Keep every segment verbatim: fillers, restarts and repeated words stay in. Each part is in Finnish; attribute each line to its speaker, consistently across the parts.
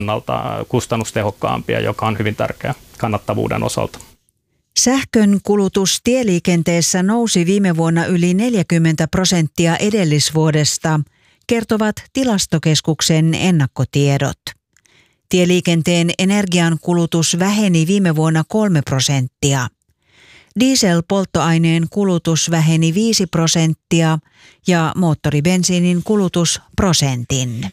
Speaker 1: kustannustehokkaampia, joka on hyvin tärkeä kannattavuuden osalta.
Speaker 2: Sähkön kulutus tieliikenteessä nousi viime vuonna yli neljäkymmentä prosenttia edellisvuodesta, kertovat Tilastokeskuksen ennakkotiedot. Tieliikenteen energiankulutus väheni viime vuonna kolme prosenttia. Dieselpolttoaineen kulutus väheni viisi prosenttia ja moottoribensiinin kulutus prosentin.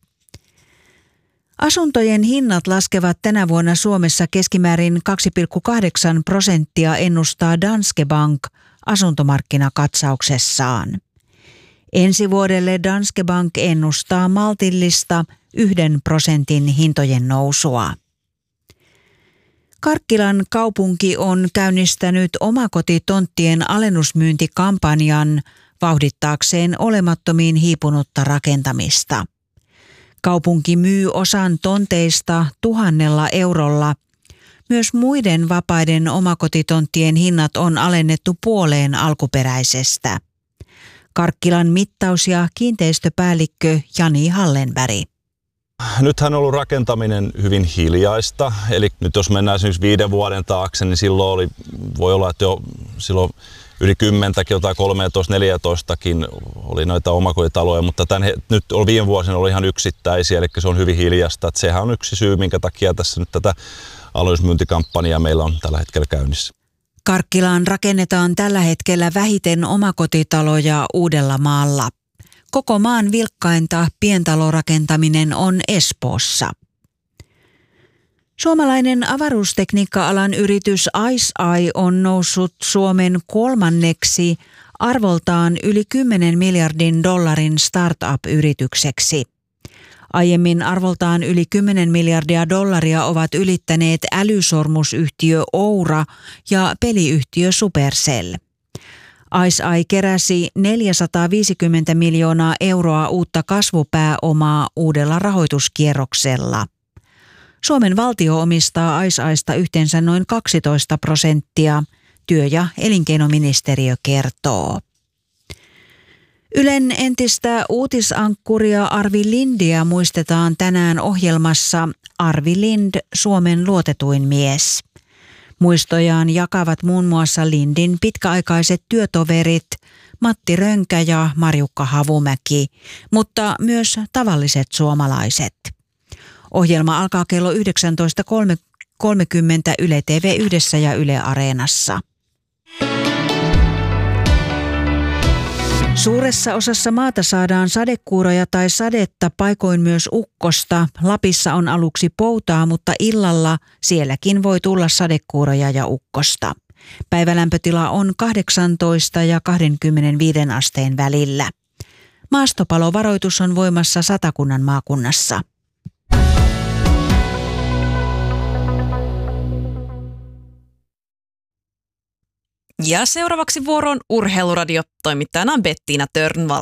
Speaker 2: Asuntojen hinnat laskevat tänä vuonna Suomessa keskimäärin kaksi pilkku kahdeksan prosenttia, ennustaa Danske Bank asuntomarkkinakatsauksessaan. Ensi vuodelle Danske Bank ennustaa maltillista yhden prosentin hintojen nousua. Karkkilan kaupunki on käynnistänyt omakotitonttien alennusmyyntikampanjan vauhdittaakseen olemattomiin hiipunutta rakentamista. Kaupunki myy osan tonteista tuhannella eurolla. Myös muiden vapaiden omakotitonttien hinnat on alennettu puoleen alkuperäisestä. Karkkilan mittaus- ja kiinteistöpäällikkö Jani Hallenberg.
Speaker 3: Nythän on ollut rakentaminen hyvin hiljaista, eli nyt jos mennään esimerkiksi viiden vuoden taakse, niin silloin oli, voi olla, että jo silloin yli kymmentäkin, jotain kolmetoista neljätoistakin oli noita omakotitaloja, mutta tämän, nyt viime vuosina oli ihan yksittäisiä, eli se on hyvin hiljasta. Että sehän on yksi syy, minkä takia tässä nyt tätä alennusmyyntikampanjaa meillä on tällä hetkellä käynnissä.
Speaker 2: Karkkilaan rakennetaan tällä hetkellä vähiten omakotitaloja Uudellamaalla. Koko maan vilkkainta pientalorakentaminen on Espoossa. Suomalainen avaruustekniikka-alan yritys IceEye on noussut Suomen kolmanneksi arvoltaan yli kymmenen miljardin dollarin startup-yritykseksi. Aiemmin arvoltaan yli kymmenen miljardia dollaria ovat ylittäneet älysormusyhtiö Oura ja peliyhtiö Supercell. IceEye keräsi neljäsataaviisikymmentä miljoonaa euroa uutta kasvupääomaa uudella rahoituskierroksella. Suomen valtio omistaa IceEyesta yhteensä noin kaksitoista prosenttia, työ- ja elinkeinoministeriö kertoo. Ylen entistä uutisankkuria Arvi Lindiä muistetaan tänään ohjelmassa Arvi Lind, Suomen luotetuin mies. Muistojaan jakavat muun muassa Lindin pitkäaikaiset työtoverit Matti Rönkä ja Marjukka Havumäki, mutta myös tavalliset suomalaiset. Ohjelma alkaa kello yhdeksäntoista kolmekymmentä Yle T V yhdessä ja Yle Areenassa. Suuressa osassa maata saadaan sadekuuroja tai sadetta, paikoin myös ukkosta. Lapissa on aluksi poutaa, mutta illalla sielläkin voi tulla sadekuuroja ja ukkosta. Päivälämpötila on kahdeksantoista ja kaksikymmentäviisi asteen välillä. Maastopalovaroitus on voimassa Satakunnan maakunnassa.
Speaker 4: Ja seuraavaksi vuoroon Urheiluradio. Toimittajana on Bettina Törnvall.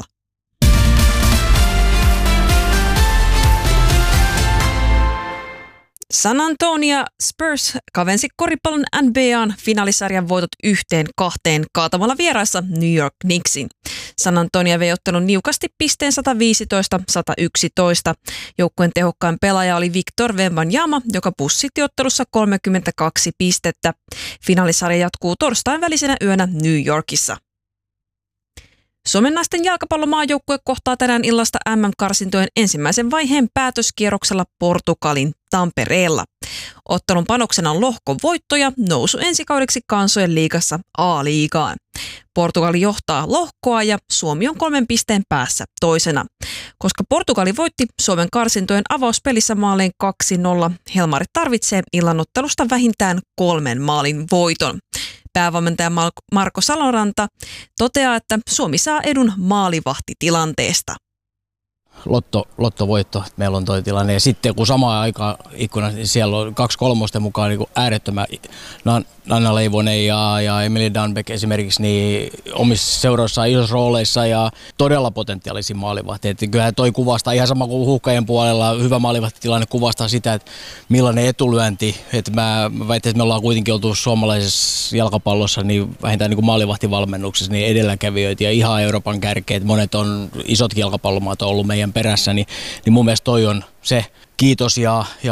Speaker 4: San Antonio Spurs kavensi koripallon N B A:n finaalisarjan voitot yhteen kahteen kaatamalla vieraissa New York Knicksin. San Antonio vei ottelun niukasti pisteen sata viisitoista sata yksitoista. Joukkueen tehokkain pelaaja oli Victor Wembanyama, joka pussitti ottelussa kolmekymmentäkaksi pistettä. Finaalisarja jatkuu torstain välisenä yönä New Yorkissa. Suomen naisten jalkapallomaajoukkue kohtaa tänään illasta M M-karsintojen ensimmäisen vaiheen päätöskierroksella Portugalin Tampereella. Ottelun panoksena on lohkovoitto ja nousu ensikaudeksi kansojen liigassa A-liigaan. Portugali johtaa lohkoa ja Suomi on kolmen pisteen päässä toisena. Koska Portugali voitti Suomen karsintojen avauspelissä maaliin kaksi nolla, Helmari tarvitsee illanottelusta vähintään kolmen maalin voiton. Päävalmentaja Marko Saloranta toteaa, että Suomi saa edun maalivahtitilanteesta.
Speaker 5: Lotto, lottovoitto, meillä on toi tilanne. Ja sitten kun samaan aikaan ikkuna, niin siellä on kaksi kolmosten mukaan niin äärettömän Nanna Leivonen ja, ja Emily Dunbeck esimerkiksi niin omissa seuroissaan isoissa rooleissa ja todella potentiaalisia maalivahtia. Että kyllähän toi kuvastaa ihan sama kuin Huuhkajien puolella hyvä maalivahtitilanne kuvastaa sitä, että millainen etulyönti. Että mä väitän, että me ollaan kuitenkin oltu suomalaisessa jalkapallossa niin vähintään niin kuin maalivahtivalmennuksessa niin edelläkävijöitä ja ihan Euroopan kärkeet. Monet on isot jalkapallomaat on ollut meidän perässä, niin, niin mun mielestä toi on se kiitos ja, ja